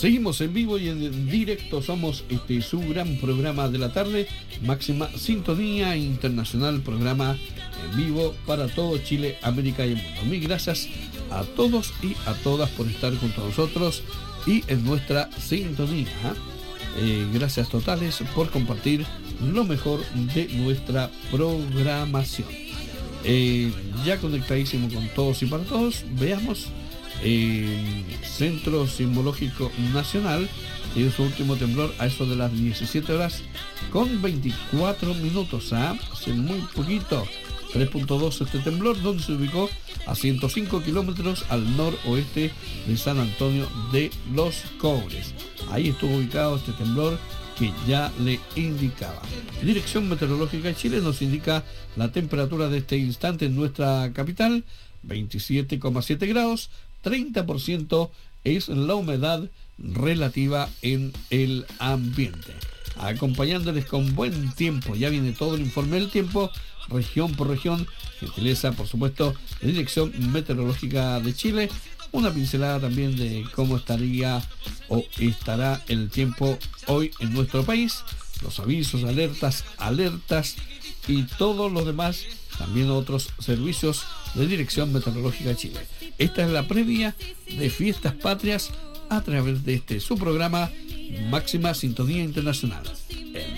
Seguimos en vivo y en directo, somos su gran programa de la tarde, Máxima Sintonía Internacional, programa en vivo para todo Chile, América y el mundo. Mil gracias a todos y a todas por estar junto a nosotros y en nuestra sintonía. Gracias totales por compartir lo mejor de nuestra programación. Ya conectadísimo con todos y para todos, veamos. Centro Sismológico Nacional tiene su último temblor a eso de las 17 horas con 24 minutos. Hace muy poquito, 3.2 este temblor, donde se ubicó a 105 kilómetros al noroeste de San Antonio de los Cobres. Ahí estuvo ubicado este temblor que ya le indicaba. Dirección Meteorológica de Chile nos indica la temperatura de este instante en nuestra capital, 27,7 grados, 30% es la humedad relativa en el ambiente. Acompañándoles con buen tiempo, ya viene todo el informe del tiempo, región por región, gentileza, por supuesto, de Dirección Meteorológica de Chile. Una pincelada también de cómo estaría o estará el tiempo hoy en nuestro país, los avisos, alertas y todos los demás, también otros servicios de Dirección Meteorológica de Chile. Esta es la previa de Fiestas Patrias a través de su programa Máxima Sintonía Internacional.